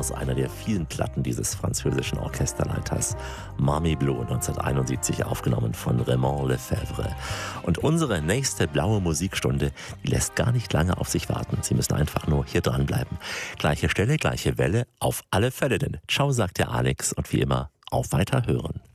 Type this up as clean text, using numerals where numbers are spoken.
aus einer der vielen Platten dieses französischen Orchesterleiters. Mamie Blue, 1971 aufgenommen von Raymond Lefebvre. Und unsere nächste blaue Musikstunde, die lässt gar nicht lange auf sich warten. Sie müssen einfach nur hier dranbleiben. Gleiche Stelle, gleiche Welle, auf alle Fälle denn. Ciao, sagt der Alex und wie immer, auf Weiterhören.